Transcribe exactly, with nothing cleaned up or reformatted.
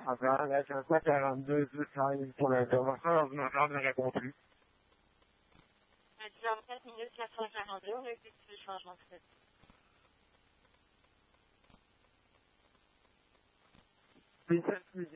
Enfin, là, c'est quoi, quarante-deux, ça arrive pour l'intervention, je n'ai rien compris. À dix heures vingt-quatre minutes, quatre cent quarante-deux, on a effectué le changement de statut. Oui, ça,